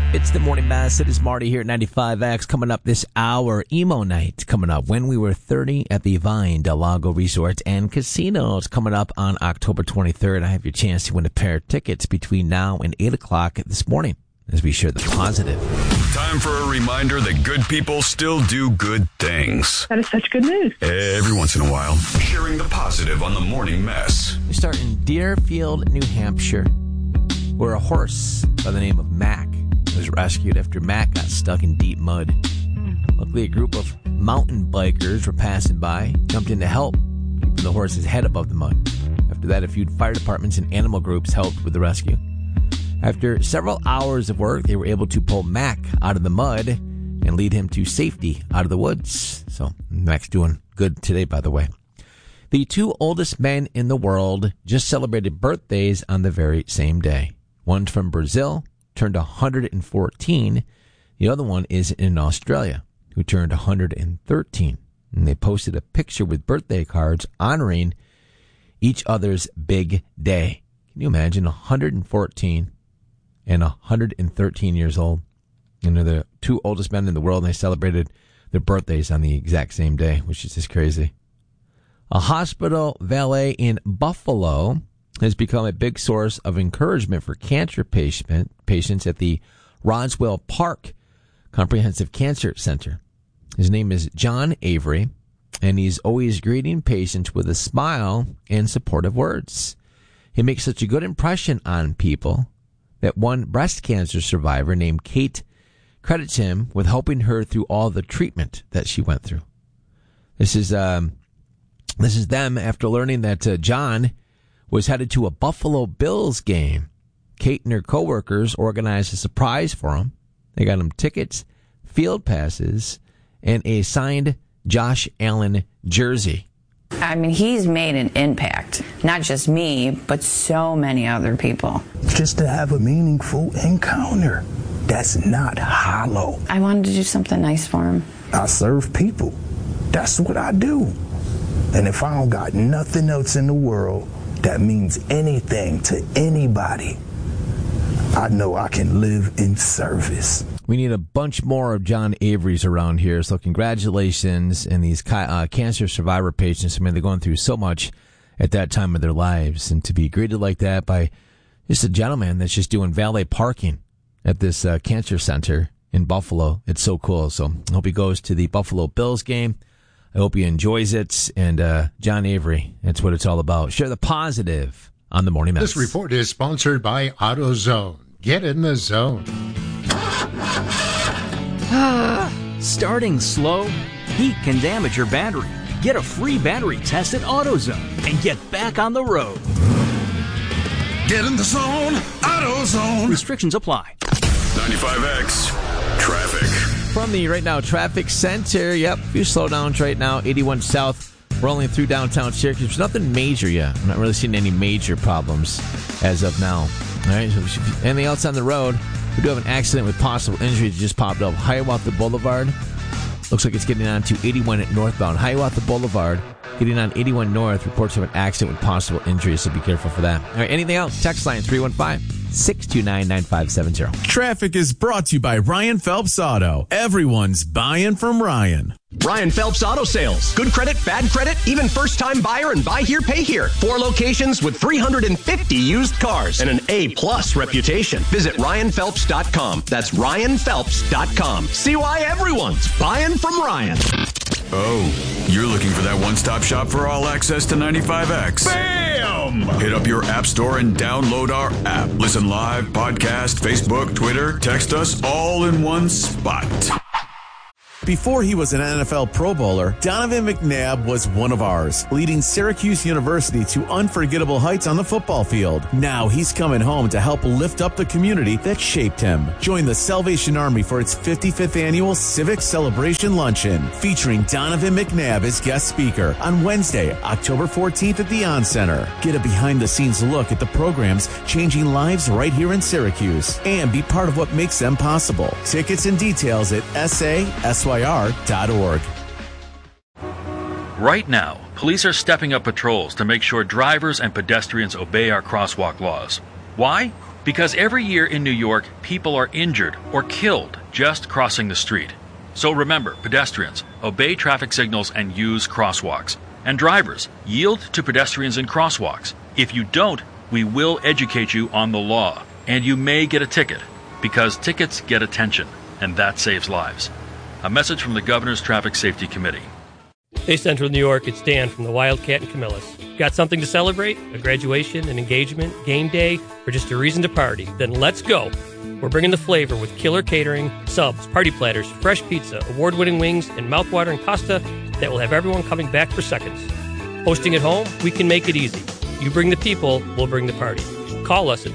It's the Morning Mass. It is Marty here at 95X. Coming up this hour, Emo Night coming up. When We Were 30 at the Vine Del Lago Resort and Casinos coming up on October 23rd. I have your chance to win a pair of tickets between now and 8 o'clock this morning as we share the positive. Time for a reminder that good people still do good things. That is such good news. Every once in a while, sharing the positive on the Morning Mess. We start in Deerfield, New Hampshire, where a horse by the name of Mac was rescued after Mac got stuck in deep mud. Luckily, a group of mountain bikers were passing by, jumped in to help, keeping the horse's head above the mud. After that, a few fire departments and animal groups helped with the rescue. After several hours of work, they were able to pull Mac out of the mud and lead him to safety out of the woods. So Mac's doing good today, by the way. The two oldest men in the world just celebrated birthdays on the very same day. One from Brazil turned 114. The other one is in Australia, who turned 113. And they posted a picture with birthday cards honoring each other's big day. Can you imagine 114 and 113 years old? And they're the two oldest men in the world, and they celebrated their birthdays on the exact same day, which is just crazy. A hospital valet in Buffalo has become a big source of encouragement for cancer patients at the Roswell Park Comprehensive Cancer Center. His name is John Avery, and he's always greeting patients with a smile and supportive words. He makes such a good impression on people that one breast cancer survivor named Kate credits him with helping her through all the treatment that she went through. This is them after learning that John was headed to a Buffalo Bills game. Kate and her coworkers organized a surprise for him. They got him tickets, field passes, and a signed Josh Allen jersey. I mean, he's made an impact. Not just me, but so many other people. Just to have a meaningful encounter that's not hollow. I wanted to do something nice for him. I serve people. That's what I do. And if I don't got nothing else in the world that means anything to anybody, I know I can live in service. We need a bunch more of John Avery's around here, so congratulations. And these cancer survivor patients, I mean, they're going through so much at that time of their lives. And to be greeted like that by just a gentleman that's just doing valet parking at this cancer center in Buffalo, it's so cool. So I hope he goes to the Buffalo Bills game. I hope he enjoys it. And John Avery, that's what it's all about. Share the positive on the Morning Mess. This report is sponsored by AutoZone. Get in the zone. Starting slow? Heat can damage your battery. Get a free battery test at AutoZone and get back on the road. Get in the zone, AutoZone. Restrictions apply. 95X Traffic. From the Right Now Traffic Center, a few slowdowns right now. 81 South, rolling through downtown Syracuse. There's nothing major yet. I'm not really seeing any major problems as of now. All right, so anything else on the road? We do have an accident with possible injury that just popped up. Hiawatha Boulevard. Looks like it's getting on to 81 at northbound. Hiawatha Boulevard, getting on 81 north. Reports of an accident with possible injuries, so be careful for that. All right, anything else? Text line 315-629-9570. Traffic is brought to you by Ryan Phelps Auto. Everyone's buying from Ryan. Ryan Phelps Auto Sales. Good credit, bad credit, even first-time buyer and buy here, pay here. 4 locations with 350 used cars and an A-plus reputation. Visit RyanPhelps.com. That's RyanPhelps.com. See why everyone's buying from Ryan. Oh, you're looking for that one-stop shop for all access to 95X. Bam! Hit up your app store and download our app. Listen live, podcast, Facebook, Twitter, text us all in one spot. Before he was an NFL Pro Bowler, Donovan McNabb was one of ours, leading Syracuse University to unforgettable heights on the football field. Now he's coming home to help lift up the community that shaped him. Join the Salvation Army for its 55th annual Civic Celebration Luncheon, featuring Donovan McNabb as guest speaker on Wednesday, October 14th at the On Center. Get a behind-the-scenes look at the programs changing lives right here in Syracuse, and be part of what makes them possible. Tickets and details at SASYR.org. Right now, police are stepping up patrols to make sure drivers and pedestrians obey our crosswalk laws. Why? Because every year in New York, people are injured or killed just crossing the street. So remember, pedestrians, obey traffic signals and use crosswalks. And drivers, yield to pedestrians in crosswalks. If you don't, we will educate you on the law. And you may get a ticket, because tickets get attention, and that saves lives. A message from the Governor's Traffic Safety Committee. Hey, Central New York, it's Dan from the Wildcat and Camillus. Got something to celebrate? A graduation, an engagement, game day, or just a reason to party? Then let's go. We're bringing the flavor with killer catering, subs, party platters, fresh pizza, award-winning wings, and mouth-watering pasta that will have everyone coming back for seconds. Hosting at home? We can make it easy. You bring the people, we'll bring the party. Call us at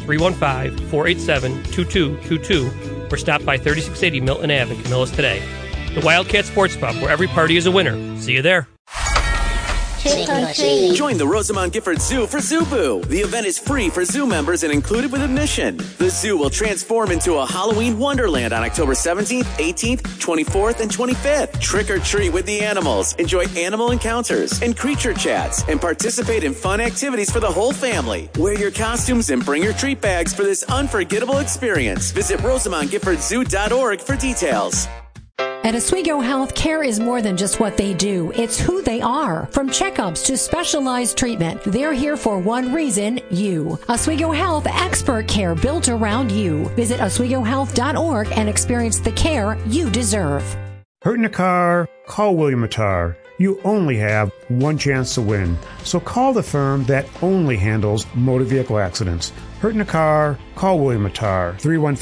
315-487-2222 or stop by 3680 Milton Ave in Camillus today. The Wildcat Sports Pub, where every party is a winner. See you there. Trick or treat. Join the Rosamond Gifford Zoo for Zoo Boo. The event is free for zoo members and included with admission. The zoo will transform into a Halloween wonderland on October 17th, 18th, 24th, and 25th. Trick or treat with the animals. Enjoy animal encounters and creature chats and participate in fun activities for the whole family. Wear your costumes and bring your treat bags for this unforgettable experience. Visit RosamondGiffordZoo.org for details. At Oswego Health, care is more than just what they do. It's who they are. From checkups to specialized treatment, they're here for one reason, you. Oswego Health, expert care built around you. Visit OswegoHealth.org and experience the care you deserve. Hurt in a car? Call William Attar. You only have one chance to win. So call the firm that only handles motor vehicle accidents. Hurt in a car? Call William Attar.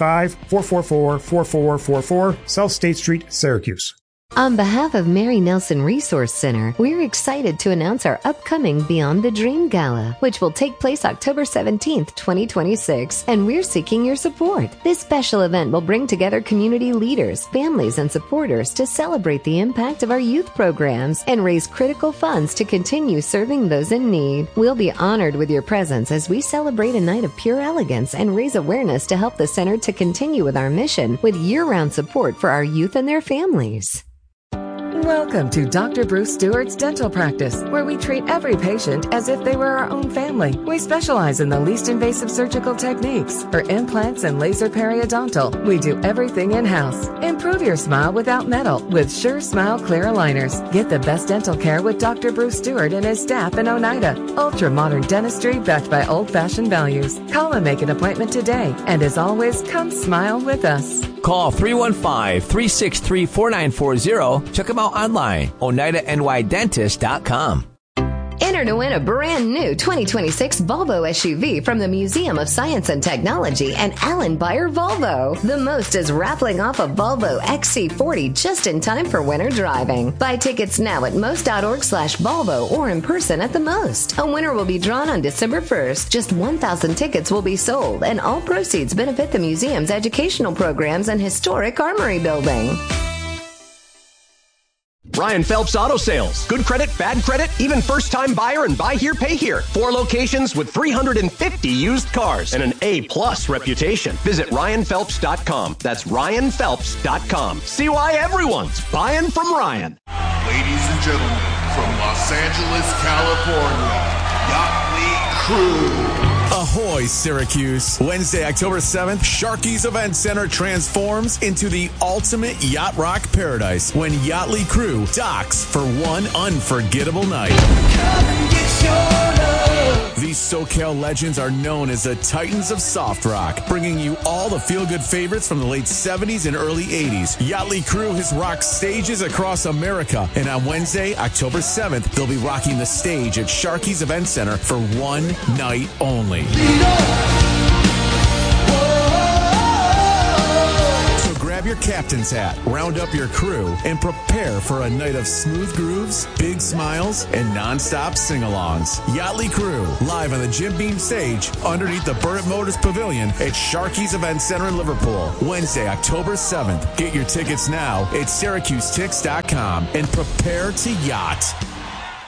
315-444-4444, South State Street, Syracuse. On behalf of Mary Nelson Resource Center, we're excited to announce our upcoming Beyond the Dream Gala, which will take place October 17th, 2026, and we're seeking your support. This special event will bring together community leaders, families, and supporters to celebrate the impact of our youth programs and raise critical funds to continue serving those in need. We'll be honored with your presence as we celebrate a night of pure elegance and raise awareness to help the center to continue with our mission with year-round support for our youth and their families. Welcome to Dr. Bruce Stewart's Dental Practice, where we treat every patient as if they were our own family. We specialize in the least invasive surgical techniques for implants and laser periodontal. We do everything in-house. Improve your smile without metal with Sure Smile Clear Aligners. Get the best dental care with Dr. Bruce Stewart and his staff in Oneida. Ultra-modern dentistry backed by old-fashioned values. Call and make an appointment today. And as always, come smile with us. Call 315-363-4940. Check them out online, OneidaNYDentist.com. Enter to win a brand new 2026 Volvo SUV from the Museum of Science and Technology and Allen Bayer Volvo. The most is raffling off a Volvo XC40 just in time for winter driving. Buy tickets now at most.org/Volvo or in person at the Most. A winner will be drawn on December 1st. Just 1,000 tickets will be sold, and all proceeds benefit the museum's educational programs and historic armory building. Ryan Phelps Auto Sales. Good credit, bad credit, even first-time buyer and buy here, pay here. 4 locations with 350 used cars and an A-plus reputation. Visit RyanPhelps.com. That's RyanPhelps.com. See why everyone's buying from Ryan. Ladies and gentlemen, from Los Angeles, California, Yachtly Crew. Ahoy, Syracuse. Wednesday, October 7th, Sharky's Event Center transforms into the ultimate yacht rock paradise when Yachtly Crew docks for one unforgettable night. Come and get your love. These SoCal legends are known as the Titans of Soft Rock, bringing you all the feel-good favorites from the late 70s and early 80s. Yachtly Crew has rocked stages across America, and on Wednesday, October 7th, they'll be rocking the stage at Sharky's Event Center for one night only. So grab your captain's hat, round up your crew, and prepare for a night of smooth grooves, big smiles, and non-stop sing-alongs. Yachtly Crew, live on the Jim Beam stage underneath the Burnett Motors Pavilion at Sharky's Event Center in Liverpool. Wednesday, October 7th. Get your tickets now at SyracuseTix.com and prepare to yacht.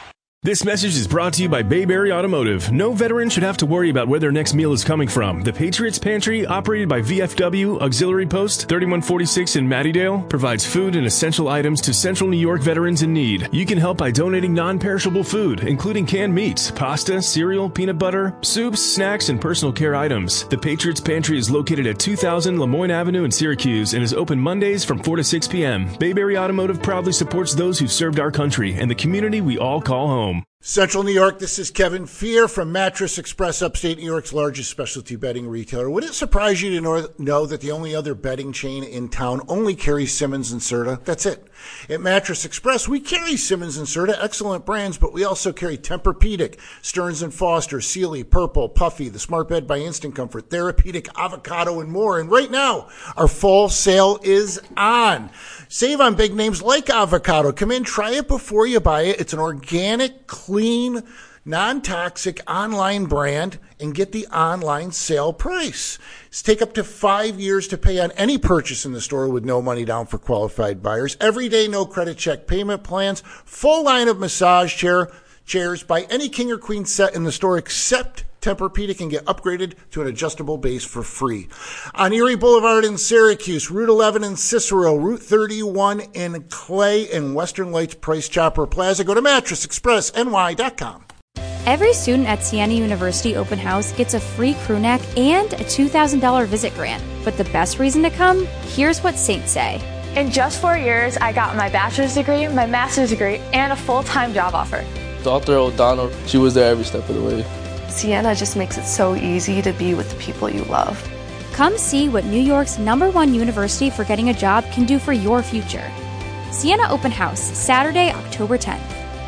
This message is brought to you by Bayberry Automotive. No veteran should have to worry about where their next meal is coming from. The Patriots Pantry, operated by VFW Auxiliary Post 3146 in Mattydale, provides food and essential items to Central New York veterans in need. You can help by donating non-perishable food, including canned meats, pasta, cereal, peanut butter, soups, snacks, and personal care items. The Patriots Pantry is located at 2000 Lemoyne Avenue in Syracuse and is open Mondays from 4 to 6 p.m. Bayberry Automotive proudly supports those who served our country and the community we all call home. Central New York, this is Kevin Fear from Mattress Express, upstate New York's largest specialty bedding retailer. Would it surprise you to know that the only other bedding chain in town only carries Simmons and Serta? That's it. At Mattress Express, we carry Simmons and Serta, excellent brands, but we also carry Tempur-Pedic, Stearns & Foster, Sealy, Purple, Puffy, the Smart Bed by Instant Comfort, Therapeutic, Avocado, and more. And right now, our fall sale is on. Save on big names like Avocado. Come in, try it before you buy it. It's an organic, clean, non-toxic online brand and get the online sale price. Take up to 5 years to pay on any purchase in the store with no money down for qualified buyers. Every day, no credit check payment plans. Full line of massage chairs. Buy any king or queen set in the store except Tempur-Pedic and get upgraded to an adjustable base for free. On Erie Boulevard in Syracuse, Route 11 in Cicero, Route 31 in Clay, and Western Lights Price Chopper Plaza. Go to mattressexpressny.com. Every student at Siena University Open House gets a free crew neck and a $2,000 visit grant. But the best reason to come? Here's what Saints say. In just 4 years, I got my bachelor's degree, my master's degree, and a full-time job offer. Dr. O'Donnell, she was there every step of the way. Siena just makes it so easy to be with the people you love. Come see what New York's #1 university for getting a job can do for your future. Siena Open House, Saturday, October 10th.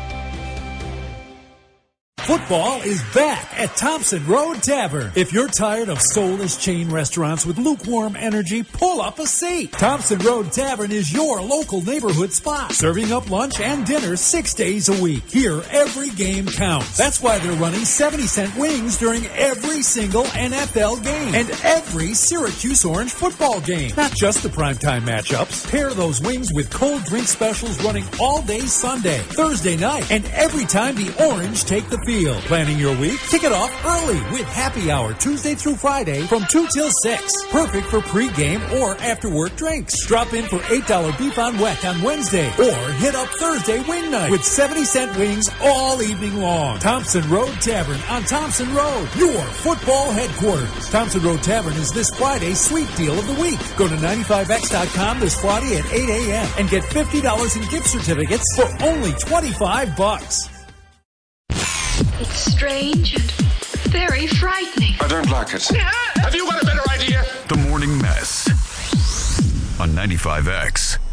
Football is back at Thompson Road Tavern. If you're tired of soulless chain restaurants with lukewarm energy, pull up a seat. Thompson Road Tavern is your local neighborhood spot, serving up lunch and dinner 6 days a week. Here, every game counts. That's why they're running 70-cent wings during every single NFL game and every Syracuse Orange football game. Not just the primetime matchups. Pair those wings with cold drink specials running all day Sunday, Thursday night, and every time the Orange take the field. Planning your week? Kick it off early with happy hour Tuesday through Friday from 2 till 6. Perfect for pre-game or after-work drinks. Drop in for $8 beef on wet on Wednesday or hit up Thursday wing night with 70-cent wings all evening long. Thompson Road Tavern on Thompson Road, your football headquarters. Thompson Road Tavern is this Friday's sweet deal of the week. Go to 95x.com this Friday at 8 a.m. and get $50 in gift certificates for only $25. It's strange and very frightening. I don't like it. Have you got a better idea? The Morning Mess on 95X.